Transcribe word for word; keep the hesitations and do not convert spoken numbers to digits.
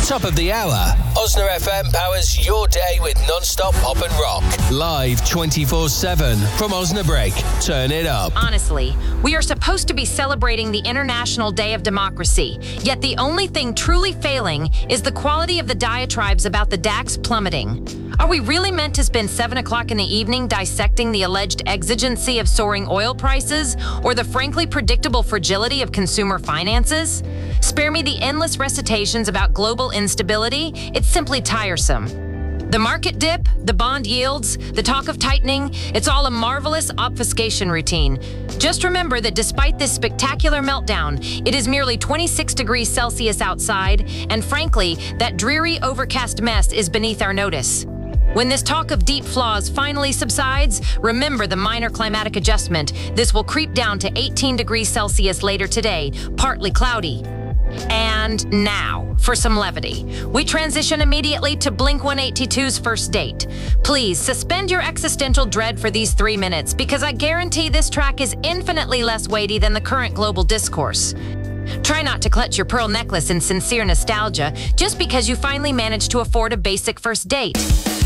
Top of the hour. Osna F M powers your day with non-stop pop and rock. Live twenty-four seven from Osnabrück. Turn it up. Honestly, we are supposed to be celebrating the International Day of Democracy, yet the only thing truly failing is the quality of the diatribes about the DAX plummeting. Are we really meant to spend seven o'clock in the evening dissecting the alleged exigency of soaring oil prices or the frankly predictable fragility of consumer finances? Spare me the endless recitations about global instability. It's simply tiresome. The market dip, the bond yields, the talk of tightening, it's all a marvelous obfuscation routine. Just remember that despite this spectacular meltdown, it is merely twenty-six degrees Celsius outside, and frankly, that dreary overcast mess is beneath our notice. When this talk of deep flaws finally subsides, remember the minor climatic adjustment. This will creep down to eighteen degrees Celsius later today, partly cloudy. And now, for some levity, we transition immediately to Blink one eighty-two's First Date. Please suspend your existential dread for these three minutes, because I guarantee this track is infinitely less weighty than the current global discourse. Try not to clutch your pearl necklace in sincere nostalgia just because you finally managed to afford a basic first date.